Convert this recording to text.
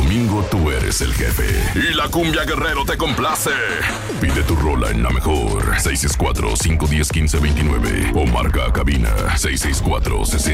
domingo tú eres el jefe. Y la Cumbia Guerrero te complace. Pide tu rola en la mejor. 664-510-1529. O marca a cabina 664-60